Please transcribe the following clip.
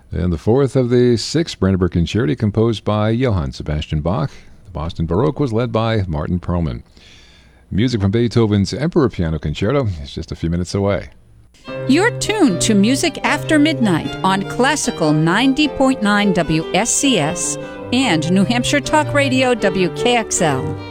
And the fourth of the six Brandenburg Concerti composed by Johann Sebastian Bach. The Boston Baroque was led by Martin Perlman. Music from Beethoven's Emperor Piano Concerto is just a few minutes away. You're tuned to Music After Midnight on Classical 90.9 WSCS and New Hampshire Talk Radio WKXL.